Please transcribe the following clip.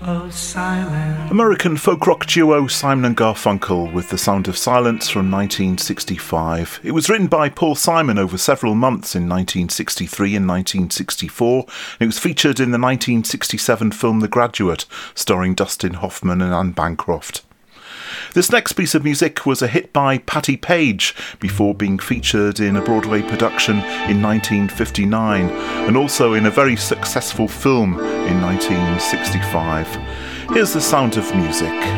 of silence. American folk rock duo Simon and Garfunkel with The Sound of Silence from 1965. It was written by Paul Simon over several months in 1963 and 1964. It was featured in the 1967 film The Graduate, starring Dustin Hoffman and Anne Bancroft. This next piece of music was a hit by Patti Page before being featured in a Broadway production in 1959 and also in a very successful film in 1965. Here's The Sound of Music.